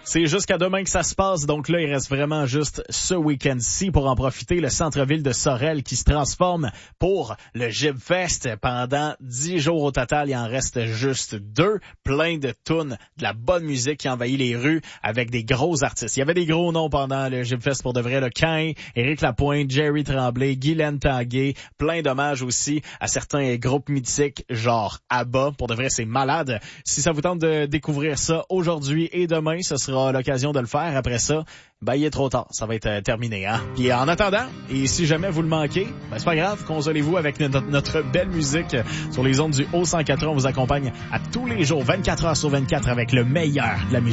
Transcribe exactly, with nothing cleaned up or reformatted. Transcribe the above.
C'est jusqu'à demain que ça se passe, donc là, il reste vraiment juste ce week-end-ci pour en profiter. Le centre-ville de Sorel qui se transforme pour le Gibfest pendant dix jours au total. Il en reste juste deux. Plein de tunes, de la bonne musique qui envahit les rues avec des gros artistes. Il y avait des gros noms pendant le Gibfest pour de vrai. Le Cain, Éric Lapointe, Jerry Tremblay, Guylaine Tanguay. Plein d'hommages aussi à certains groupes mythiques genre ABBA. Pour de vrai, c'est malade. Si ça vous tente de découvrir ça aujourd'hui et demain, ce sera l'occasion de le faire. Après ça, ben, il est trop tard. Ça va être euh, terminé, hein. Puis en attendant, et si jamais vous le manquez, ben, c'est pas grave. Consolez-vous avec notre, notre belle musique sur les ondes du Haut cent quatre. On vous accompagne à tous les jours, vingt-quatre heures sur vingt-quatre avec le meilleur de la musique.